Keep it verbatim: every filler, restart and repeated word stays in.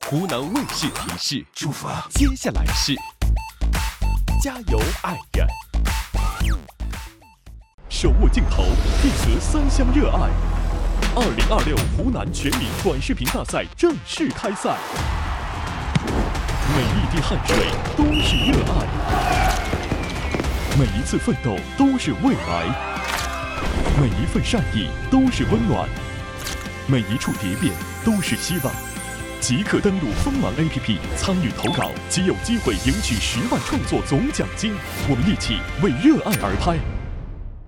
湖南卫视提示：出发，接下来是加油爱人。手握镜头，配合三乡热爱。二零二六湖南全民短视频大赛正式开赛，每一滴汗水都是热爱，每一次奋斗都是未来，每一份善意都是温暖，每一处蝶变都是希望。即刻登录锋芒 A P P 参与投稿，即有机会赢取十万创作总奖金。我们一起为热爱而拍。